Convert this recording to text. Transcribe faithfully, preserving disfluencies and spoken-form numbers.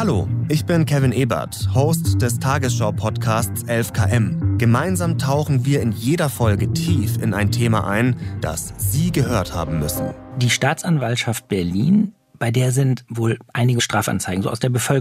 Hallo, ich bin Kevin Ebert, Host des Tagesschau-Podcasts elf K M. Gemeinsam tauchen wir in jeder Folge tief in ein Thema ein, das Sie gehört haben müssen. Die Staatsanwaltschaft Berlin, bei der sind wohl einige Strafanzeigen so aus der Bevölkerung